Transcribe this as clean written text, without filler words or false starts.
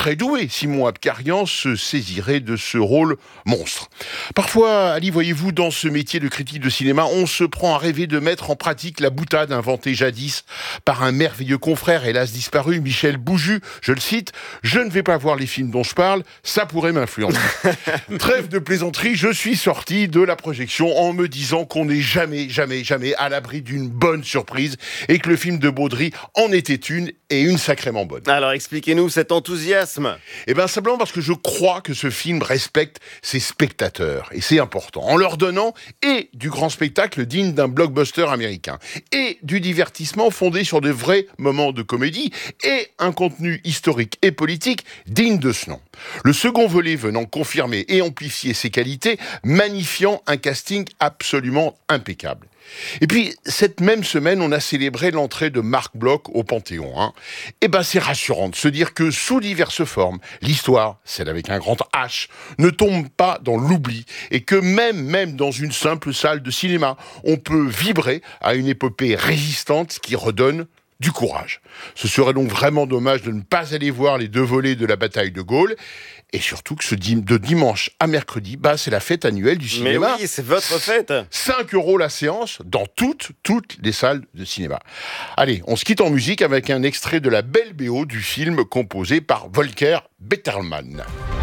très doué, Simon Abkarian, se saisirait de ce rôle monstre. Parfois, Ali, voyez-vous, dans ce métier de critique de cinéma, on se prend à rêver de mettre en pratique la boutade inventée jadis par un merveilleux confrère, hélas disparu, Michel Bouju. Je le cite, « Je ne vais pas voir les films dont je parle, ça pourrait m'influencer. » Trêve de plaisanterie, je suis sorti de la projection en me disant qu'on n'est jamais à l'abri d'une bonne surprise et que le film de Baudry en était une et une sacrément bonne. Alors expliquez-nous cet enthousiasme. Eh bien simplement parce que je crois que ce film respecte ses spectateurs et c'est important, en leur donnant et du grand spectacle digne d'un blockbuster américain et du divertissement fondé sur de vrais moments de comédie et un contenu historique et politique digne de ce nom. Le second volet venant confirmer et amplifier ses qualités, magnifiant un casting absolument impeccable. Et puis, cette même semaine, on a célébré l'entrée de Marc Bloch au Panthéon. Et ben, c'est rassurant de se dire que sous diverses formes, l'histoire, celle avec un grand H, ne tombe pas dans l'oubli et que même dans une simple salle de cinéma, on peut vibrer à une épopée résistante qui redonne du courage. Ce serait donc vraiment dommage de ne pas aller voir les deux volets de la bataille de Gaulle. Et surtout que de dimanche à mercredi, c'est la fête annuelle du cinéma. Mais oui, c'est votre fête. 5 € la séance dans toutes les salles de cinéma. Allez, on se quitte en musique avec un extrait de la belle BO du film composé par Volker Bettelmann.